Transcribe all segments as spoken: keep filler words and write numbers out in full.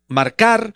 marcar.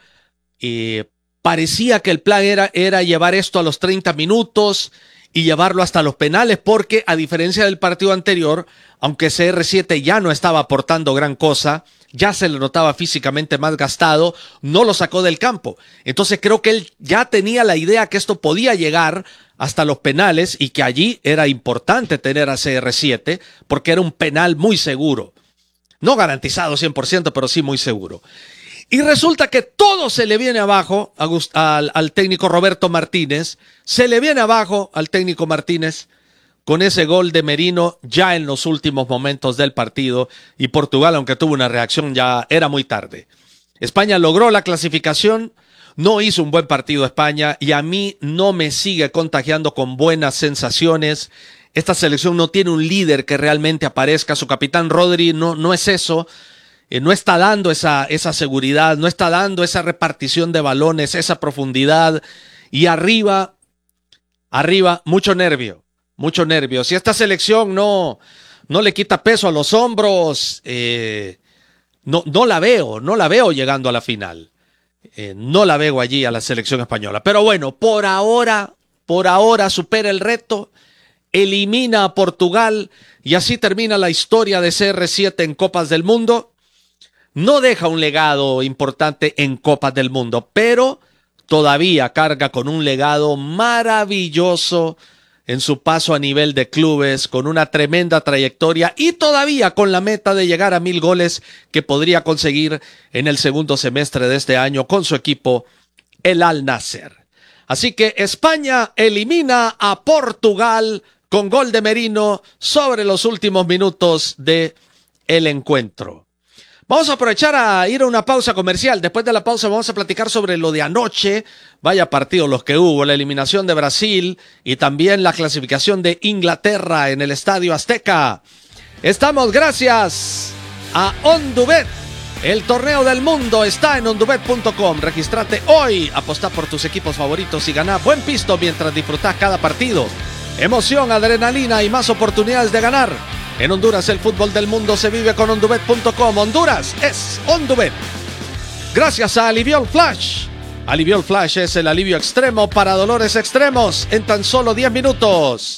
Eh, parecía que el plan era, era llevar esto a los treinta minutos y llevarlo hasta los penales, porque a diferencia del partido anterior, aunque C R siete ya no estaba aportando gran cosa, ya se le notaba físicamente más gastado, no lo sacó del campo. Entonces creo que él ya tenía la idea que esto podía llegar hasta los penales y que allí era importante tener a C R siete porque era un penal muy seguro. No garantizado cien por ciento, pero sí muy seguro. Y resulta que todo se le viene abajo a Gust- al, al técnico Roberto Martínez, se le viene abajo al técnico Martínez con ese gol de Merino ya en los últimos momentos del partido, y Portugal, aunque tuvo una reacción, ya era muy tarde. España logró la clasificación, no hizo un buen partido España y a mí no me sigue contagiando con buenas sensaciones. Esta selección no tiene un líder que realmente aparezca, su capitán Rodri no, no es eso. Eh, no está dando esa, esa seguridad, no está dando esa repartición de balones, esa profundidad. Y arriba, arriba, mucho nervio, mucho nervio. Si esta selección no, no le quita peso a los hombros, eh, no, no la veo, no la veo llegando a la final. Eh, no la veo allí a la selección española. Pero bueno, por ahora, por ahora supera el reto, elimina a Portugal y así termina la historia de C R siete en Copas del Mundo. No deja un legado importante en Copas del Mundo, pero todavía carga con un legado maravilloso en su paso a nivel de clubes, con una tremenda trayectoria y todavía con la meta de llegar a mil goles que podría conseguir en el segundo semestre de este año con su equipo, el Al Nasser. Así que España elimina a Portugal con gol de Merino sobre los últimos minutos del encuentro. Vamos a aprovechar a ir a una pausa comercial. Después de la pausa vamos a platicar sobre lo de anoche. Vaya partidos los que hubo, la eliminación de Brasil y también la clasificación de Inglaterra en el Estadio Azteca. Estamos gracias a OnDubet. El torneo del mundo está en ondubet punto com. Regístrate hoy, apostá por tus equipos favoritos y gana buen pisto mientras disfrutás cada partido. Emoción, adrenalina y más oportunidades de ganar. En Honduras el fútbol del mundo se vive con ondubet punto com. Honduras es OnDubet. Gracias a Aliviol Flash. Aliviol Flash es el alivio extremo para dolores extremos en tan solo diez minutos.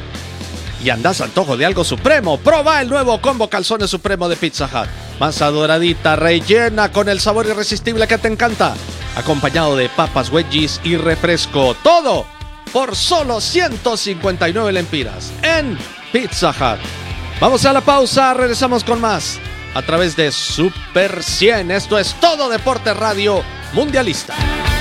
Y andás antojo de algo supremo. Proba el nuevo combo calzones supremo de Pizza Hut. Masa doradita, rellena con el sabor irresistible que te encanta. Acompañado de papas, wedgies y refresco. Todo por solo ciento cincuenta y nueve lempiras en Pizza Hut. Vamos a la pausa, regresamos con más a través de Super cien. Esto es Todo Deporte Radio Mundialista.